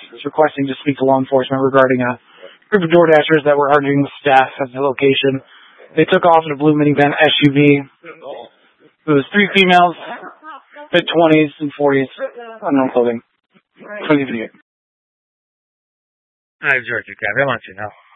is requesting to speak to law enforcement regarding a group of DoorDashers that were arguing with staff at the location. They took off in a blue minivan SUV. It was 3 females, mid-20s and 40s, unknown clothing. 20 video. Hi, Georgia Cab. I want you to know.